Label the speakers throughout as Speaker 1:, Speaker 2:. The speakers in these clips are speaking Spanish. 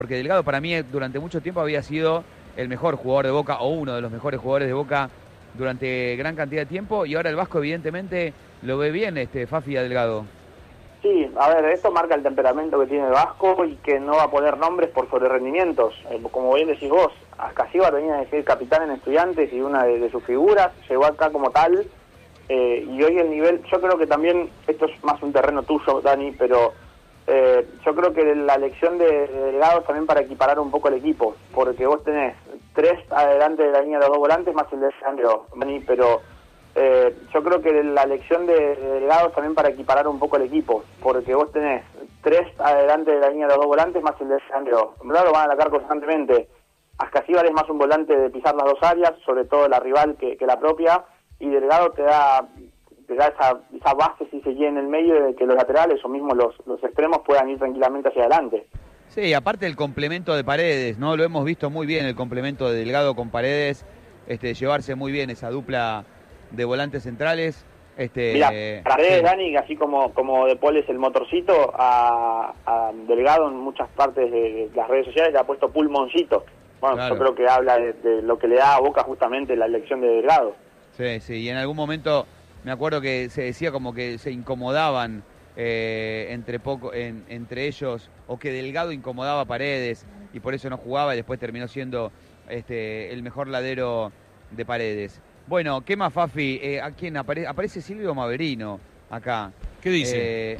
Speaker 1: Porque Delgado para mí durante mucho tiempo había sido el mejor jugador de Boca o uno de los mejores jugadores de Boca durante gran cantidad de tiempo y ahora el Vasco evidentemente lo ve bien, Fafi a Delgado.
Speaker 2: Sí, a ver, esto marca el temperamento que tiene el Vasco y que no va a poner nombres por sobrerendimientos. Como bien decís vos, Ascasíbar venía de ser capitán en Estudiantes y una de sus figuras, llegó acá como tal, y hoy el nivel, yo creo que también, esto es más un terreno tuyo, Dani, pero yo creo que la elección de Delgado es también para equiparar un poco el equipo, porque vos tenés 3 adelante de la línea de los 2 volantes más el de Sandro, Dani, pero yo creo que la elección de Delgado es también para equiparar un poco el equipo, porque vos tenés 3 adelante de la línea de los 2 volantes más el de Sandro. Delgado lo van a atacar constantemente. Ascasíbar es más un volante de pisar las 2 áreas, sobre todo la rival que la propia, y Delgado te da esa base, si se quiere, en el medio de que los laterales o mismo los extremos puedan ir tranquilamente hacia adelante.
Speaker 1: Sí, aparte el complemento de Paredes, ¿no? Lo hemos visto muy bien, el complemento de Delgado con Paredes, llevarse muy bien esa dupla de volantes centrales.
Speaker 2: Mirá, Paredes, sí. Dani, así como De Paul es el motorcito, a Delgado en muchas partes de las redes sociales le ha puesto pulmoncito. Bueno, claro. Yo creo que habla de lo que le da a Boca justamente la elección de Delgado.
Speaker 1: Sí, y en algún momento me acuerdo que se decía como que se incomodaban entre ellos, o que Delgado incomodaba a Paredes y por eso no jugaba y después terminó siendo el mejor ladero de Paredes. Bueno, ¿qué más, Fafi? ¿A quién aparece Silvio Maverino acá?
Speaker 3: ¿Qué dice?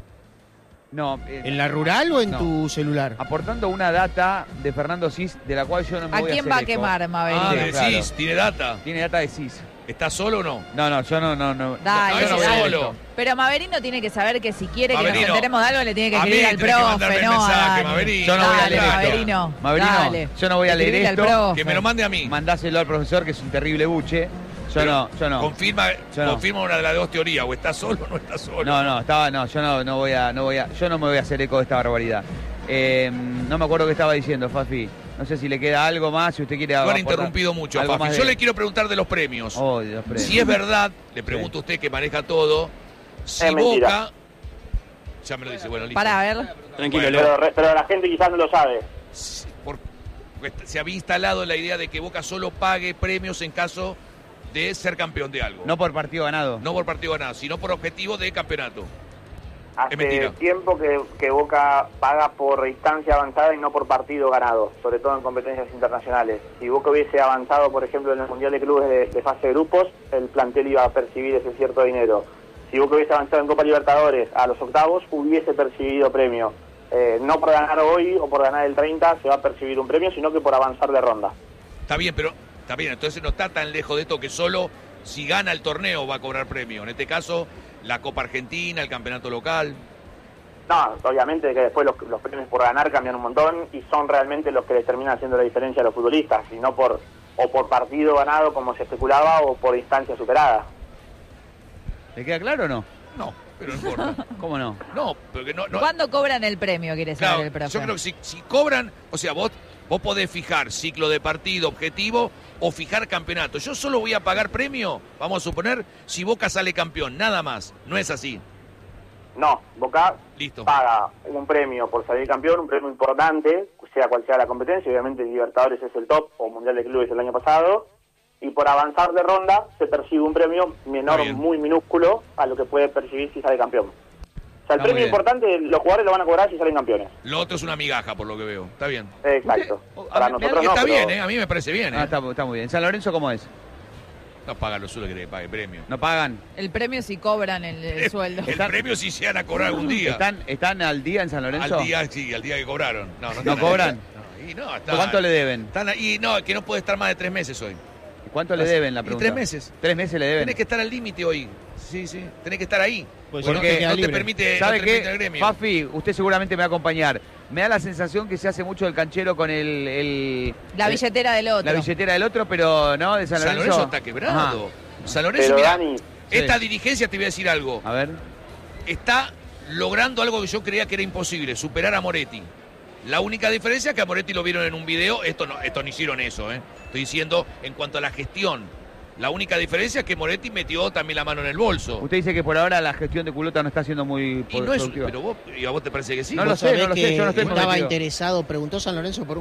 Speaker 4: ¿En la rural o en tu celular?
Speaker 1: Aportando una data de Fernando Cis, de la cual yo no me voy a hacer
Speaker 5: ¿A quién va a
Speaker 1: eco.
Speaker 5: quemar, Maverino?
Speaker 3: Ah, de Cis, ¿tiene data?
Speaker 1: Tiene data de Cis.
Speaker 3: ¿Estás solo o no?
Speaker 1: No, yo no.
Speaker 5: Dale,
Speaker 3: yo no voy solo.
Speaker 5: Pero Maverino tiene que saber que si quiere
Speaker 3: Maverino,
Speaker 5: que nos enteremos de algo le tiene que escribir al
Speaker 3: tenés que mandarme
Speaker 5: profe,
Speaker 3: el
Speaker 5: ¿no?
Speaker 3: mensaje,
Speaker 5: Dani.
Speaker 3: Maverino.
Speaker 1: Yo no voy a leer esto.
Speaker 5: Maverino,
Speaker 1: Maverino, yo no voy a leer
Speaker 5: Escribile al
Speaker 1: esto.
Speaker 5: profe.
Speaker 3: Que me lo mande a mí.
Speaker 1: Mandáselo al profesor, que es un terrible buche. Yo no.
Speaker 3: Confirma una de las 2 teorías, o estás solo o no estás solo.
Speaker 1: Yo no me voy a hacer eco de esta barbaridad. No me acuerdo qué estaba diciendo, Fafi. No sé si le queda algo más, si usted quiere...
Speaker 3: Lo han interrumpido mucho, Fafi. Yo le quiero preguntar de los premios.
Speaker 1: De los premios.
Speaker 3: Si es verdad, le pregunto a usted que maneja todo, si Boca...
Speaker 2: Mentira.
Speaker 3: Ya me lo dice, bueno, listo.
Speaker 5: Para ver.
Speaker 2: Tranquilo, pero la gente quizás no lo sabe.
Speaker 3: Porque se había instalado la idea de que Boca solo pague premios en caso de ser campeón de algo.
Speaker 1: No por partido ganado.
Speaker 3: No por partido ganado, sino por objetivo de campeonato.
Speaker 2: Hace tiempo que Boca paga por instancia avanzada y no por partido ganado, sobre todo en competencias internacionales. Si Boca hubiese avanzado, por ejemplo, en el Mundial de Clubes de fase de grupos, el plantel iba a percibir ese cierto dinero. Si Boca hubiese avanzado en Copa Libertadores a los octavos, hubiese percibido premio. No por ganar hoy o por ganar el 30 se va a percibir un premio, sino que por avanzar de ronda.
Speaker 3: Está bien, entonces no está tan lejos de esto que solo si gana el torneo va a cobrar premio. En este caso, la Copa Argentina, el campeonato local.
Speaker 2: No, obviamente que después los premios por ganar cambian un montón y son realmente los que les terminan haciendo la diferencia a los futbolistas, y no por partido ganado como se especulaba o por instancia superada.
Speaker 1: ¿Le queda claro o no?
Speaker 3: No, pero no importa.
Speaker 1: ¿Cómo no?
Speaker 3: No, porque no.
Speaker 5: ¿Cuándo cobran el premio, quiere saber
Speaker 3: Claro,
Speaker 5: el profe?
Speaker 3: yo creo que si cobran, o sea, vos podés fijar ciclo de partido, objetivo, o fijar campeonato. Yo solo voy a pagar premio, vamos a suponer, si Boca sale campeón, nada más. No es así.
Speaker 2: No, Boca
Speaker 3: Listo.
Speaker 2: paga un premio por salir campeón, un premio importante, sea cual sea la competencia, obviamente Libertadores es el top, o Mundial de Clubes el año pasado, y por avanzar de ronda se percibe un premio menor, muy minúsculo, a lo que puede percibir si sale campeón. O sea, el premio importante, los jugadores lo van a cobrar si salen campeones.
Speaker 3: Lo otro es una migaja, por lo que veo. Está bien.
Speaker 2: Exacto. Para nosotros
Speaker 3: está
Speaker 2: no,
Speaker 3: bien,
Speaker 2: pero...
Speaker 3: A mí me parece bien,
Speaker 1: Está muy bien. ¿San Lorenzo cómo es?
Speaker 3: No pagan lo suelo que le pague premio.
Speaker 1: ¿No pagan?
Speaker 5: El premio si cobran el sueldo.
Speaker 3: El premio si se van a cobrar algún día.
Speaker 1: ¿Están al día en San Lorenzo?
Speaker 3: Al día que cobraron.
Speaker 1: ¿No cobran? ¿Cuánto le deben?
Speaker 3: Que no puede estar más de 3 meses hoy.
Speaker 1: ¿Cuánto le deben, la pregunta?
Speaker 3: 3 meses.
Speaker 1: 3 meses le deben.
Speaker 3: Tenés que estar al límite hoy. Sí. Tenés que estar ahí.
Speaker 4: Pues
Speaker 3: porque no te
Speaker 4: libre.
Speaker 3: permite,
Speaker 1: ¿Sabe
Speaker 3: no te permite
Speaker 1: qué?
Speaker 3: el gremio.
Speaker 1: Fafi, usted seguramente me va a acompañar. Me da la sensación que se hace mucho el canchero con
Speaker 5: la billetera del otro.
Speaker 1: La billetera del otro, pero no, de San Lorenzo.
Speaker 3: San Lorenzo está quebrado.
Speaker 1: Ajá.
Speaker 3: San Lorenzo,
Speaker 2: pero
Speaker 3: mira,
Speaker 2: Dani,
Speaker 3: esta dirigencia, te voy a decir algo.
Speaker 1: A ver.
Speaker 3: Está logrando algo que yo creía que era imposible, superar a Moretti. La única diferencia es que a Moretti lo vieron en un video, esto no hicieron eso, Estoy diciendo en cuanto a la gestión. La única diferencia es que Moretti metió también la mano en el bolso.
Speaker 1: Usted dice que por ahora la gestión de Culota no está siendo muy
Speaker 3: Y no es,
Speaker 1: productiva.
Speaker 3: pero ¿y a vos te parece que sí?
Speaker 1: No lo sé, yo no estoy
Speaker 4: estaba
Speaker 1: metido.
Speaker 4: interesado, preguntó San Lorenzo por un